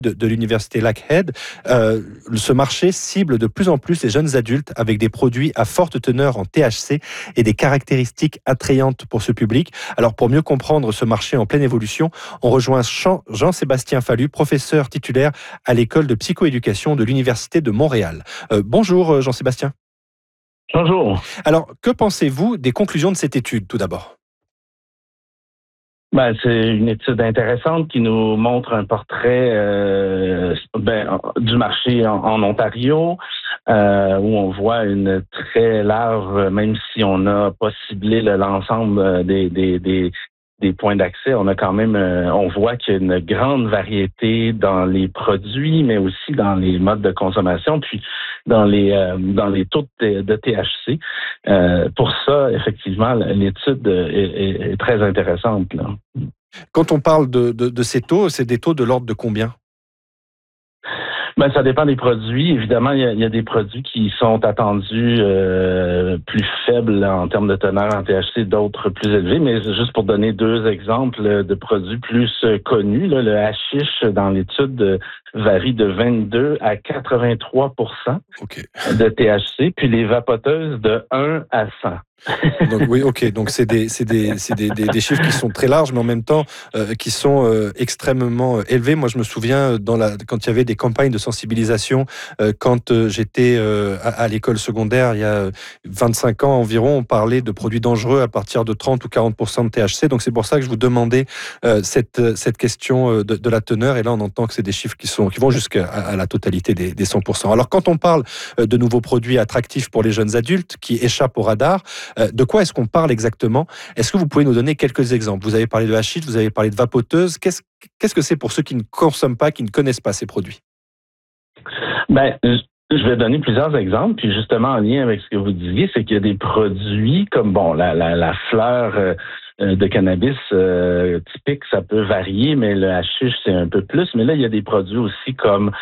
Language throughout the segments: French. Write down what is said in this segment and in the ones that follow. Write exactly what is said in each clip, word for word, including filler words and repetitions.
de, de l'université Lakehead. Euh, ce marché cible de plus en plus les jeunes adultes avec des produits à forte teneur en T H C et des caractéristiques attrayantes pour ce public. Alors pour mieux comprendre ce marché en pleine évolution, on rejoint Jean-Sébastien Fallu, professeur titulaire à l'école de psychoéducation de l'université de Montréal. Euh, bonjour Jean-Sébastien. Bonjour. Alors que pensez-vous des conclusions de cette étude tout d'abord ? Ben, c'est une étude intéressante qui nous montre un portrait euh, ben, du marché en, en Ontario, euh, où on voit une très large, même si on n'a pas ciblé l'ensemble des, des, des, des points d'accès, on a quand même, euh, on voit qu'il y a une grande variété dans les produits, mais aussi dans les modes de consommation, puis dans les euh, dans les taux de, de T H C. Euh, pour ça, effectivement, l'étude est, est, est très intéressante, là. Quand on parle de, de, de ces taux, c'est des taux de l'ordre de combien? Ben, ça dépend des produits. Évidemment, il y a, il y a des produits qui sont attendus euh, plus faibles en termes de teneur en T H C, d'autres plus élevés. Mais juste pour donner deux exemples de produits plus connus, là, le hashish dans l'étude varie de vingt-deux à quatre-vingt-trois pour cent okay. de T H C, puis les vapoteuses de un à cent. Donc oui, ok. Donc c'est des c'est des c'est des, des, des chiffres qui sont très larges, mais en même temps euh, qui sont euh, extrêmement euh, élevés. Moi, je me souviens dans la quand il y avait des campagnes de sensibilisation, euh, quand euh, j'étais euh, à, à l'école secondaire il y a vingt-cinq ans environ, on parlait de produits dangereux à partir de trente ou quarante pour cent de T H C. Donc c'est pour ça que je vous demandais euh, cette cette question de, de la teneur. Et là, on entend que c'est des chiffres qui sont qui vont jusqu'à à la totalité des, des cent pour cent. Alors quand on parle de nouveaux produits attractifs pour les jeunes adultes qui échappent au radar, de quoi est-ce qu'on parle exactement? Est-ce que vous pouvez nous donner quelques exemples? Vous avez parlé de hashish, vous avez parlé de vapoteuse. Qu'est-ce, qu'est-ce que c'est pour ceux qui ne consomment pas, qui ne connaissent pas ces produits? Ben, je vais donner plusieurs exemples, puis justement en lien avec ce que vous disiez, c'est qu'il y a des produits comme bon la, la, la fleur euh, de cannabis euh, typique, ça peut varier, mais le hashish, c'est un peu plus. Mais là, il y a des produits aussi comme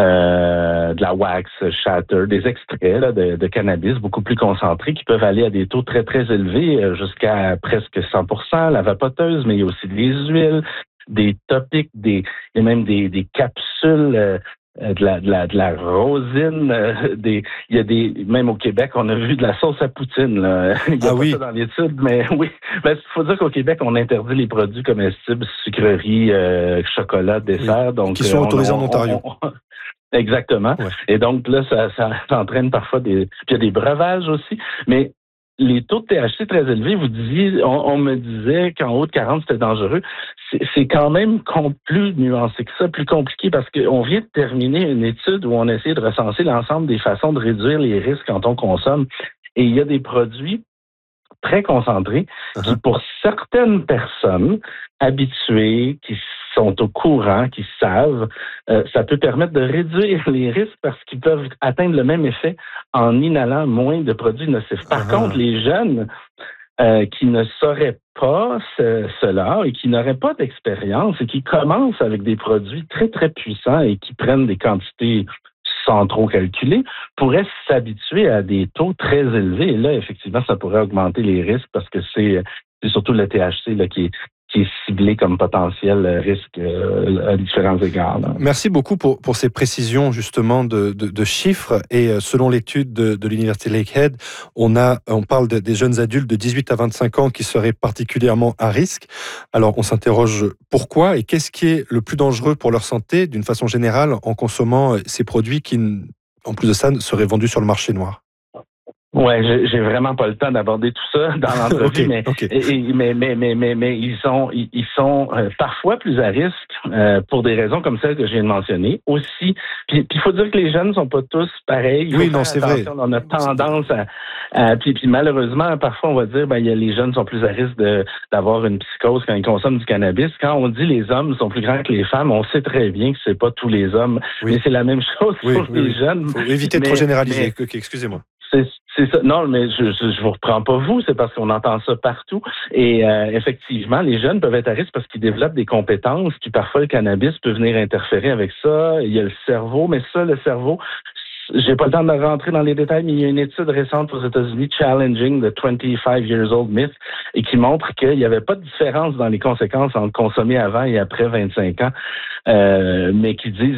euh, de la wax, shatter, des extraits là, de, de cannabis beaucoup plus concentrés qui peuvent aller à des taux très, très élevés, jusqu'à presque cent pour cent, la vapoteuse, mais il y a aussi des huiles, des topiques, des, et même des, des capsules euh, de la, de la, de la rosine, euh, des, il y a des, même au Québec, on a vu de la sauce à poutine, là. Il n'y a ah pas oui. ça dans l'étude, mais oui. Ben, il faut dire qu'au Québec, on interdit les produits comestibles, sucreries, euh, chocolat, dessert. Oui. Donc, qui sont euh, autorisés on, en Ontario. On, on, exactement. Ouais. Et donc, là, ça, ça entraîne parfois des, puis il y a des breuvages aussi, mais les taux de T H C très élevés, vous disiez, on, on me disait qu'en haut de quarante, c'était dangereux. C'est, c'est quand même plus nuancé que ça, plus compliqué, parce qu'on vient de terminer une étude où on essaie de recenser l'ensemble des façons de réduire les risques quand on consomme. Et il y a des produits très concentrés uh-huh. qui, pour certaines personnes habituées, qui sont au courant, qui savent, euh, ça peut permettre de réduire les risques parce qu'ils peuvent atteindre le même effet en inhalant moins de produits nocifs. Par uh-huh. contre, les jeunes euh, qui ne sauraient pas ce, cela et qui n'auraient pas d'expérience et qui commencent avec des produits très, très puissants et qui prennent des quantités sans trop calculer, pourraient s'habituer à des taux très élevés. Et là, effectivement, ça pourrait augmenter les risques parce que c'est, c'est surtout le T H C là, qui est qui est ciblé comme potentiel risque euh, à différents égards. Là. Merci beaucoup pour, pour ces précisions justement de, de, de chiffres. Et euh, selon l'étude de, de l'université Lakehead, on, a, on parle de, des jeunes adultes de dix-huit à vingt-cinq ans qui seraient particulièrement à risque. Alors on s'interroge pourquoi et qu'est-ce qui est le plus dangereux pour leur santé d'une façon générale en consommant ces produits qui, en plus de ça, seraient vendus sur le marché noir. Ouais, j'ai, j'ai vraiment pas le temps d'aborder tout ça dans l'entrevue, okay, mais, okay. Et, et, mais, mais, mais, mais, mais ils sont, ils, ils sont euh, parfois plus à risque euh, pour des raisons comme celles que je viens de mentionner. Aussi, puis il faut dire que les jeunes sont pas tous pareils. Il faut oui, faire non, c'est attention. vrai. On a tendance à, à puis, puis malheureusement, parfois on va dire, ben il y a les jeunes sont plus à risque de d'avoir une psychose quand ils consomment du cannabis. Quand on dit les hommes sont plus grands que les femmes, on sait très bien que c'est pas tous les hommes, oui. mais c'est la même chose oui, pour oui, les oui. jeunes. Faut éviter de mais, trop généraliser. Mais, okay, excusez-moi. C'est, c'est ça. Non, mais je, je, je vous reprends pas vous, c'est parce qu'on entend ça partout. Et euh, effectivement, les jeunes peuvent être à risque parce qu'ils développent des compétences, puis parfois le cannabis peut venir interférer avec ça. Il y a le cerveau, mais ça, le cerveau, j'ai pas le temps de rentrer dans les détails, mais il y a une étude récente aux États-Unis, Challenging the twenty-five years old myth, et qui montre qu'il n'y avait pas de différence dans les conséquences entre consommer avant et après vingt-cinq ans, euh, mais qui disent